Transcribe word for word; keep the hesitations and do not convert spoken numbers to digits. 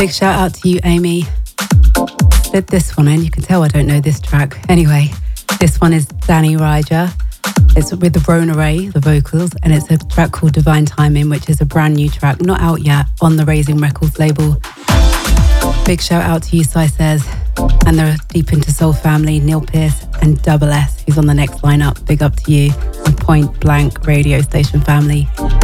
Big shout out to you, Amy. Slid this one in. You can tell I don't know this track. Anyway, this one is Danny Ryder. It's with Rona Ray, the vocals, and it's a track called Divine Timing, which is a brand new track, not out yet, on the Raising Records label. Big shout out to you, Sai Says, and the Deep Into Soul family, Neil Pierce and Double S, who's on the next lineup. Big up to you, and Point Blank radio station family.